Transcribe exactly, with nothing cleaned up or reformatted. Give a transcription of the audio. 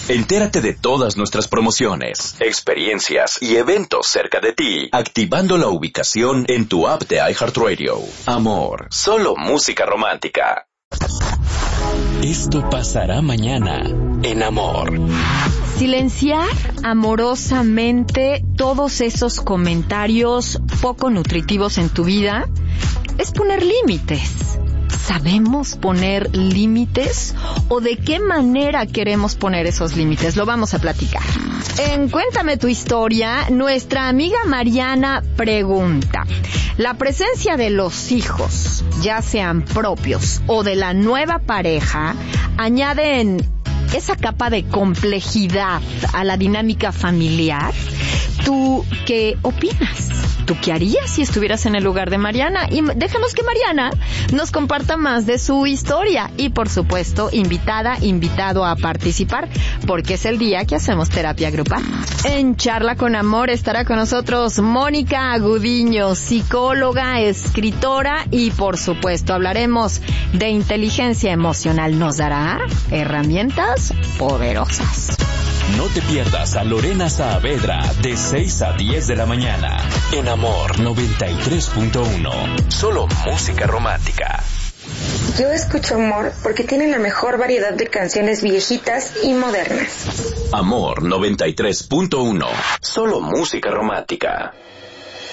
Entérate de todas nuestras promociones, experiencias y eventos cerca de ti, activando la ubicación en tu app de iHeartRadio. Amor, solo música romántica. Esto pasará mañana en Amor. Silenciar amorosamente todos esos comentarios poco nutritivos en tu vida es poner límites. ¿Sabemos poner límites? ¿O de qué manera queremos poner esos límites? Lo vamos a platicar. En Cuéntame tu historia, nuestra amiga Mariana pregunta: ¿la presencia de los hijos, ya sean propios o de la nueva pareja, añaden esa capa de complejidad a la dinámica familiar? ¿Tú qué opinas? ¿Tú qué harías si estuvieras en el lugar de Mariana? Y dejemos que Mariana nos comparta más de su historia. Y por supuesto, invitada, invitado a participar, porque es el día que hacemos terapia grupal. En Charla con Amor estará con nosotros Mónica Gudiño, psicóloga, escritora, y por supuesto hablaremos de inteligencia emocional. Nos dará herramientas poderosas. No te pierdas a Lorena Saavedra de seis a diez de la mañana en Amor noventa y tres punto uno. Solo música romántica. Yo escucho Amor porque tiene la mejor variedad de canciones viejitas y modernas. Amor noventa y tres punto uno. Solo música romántica.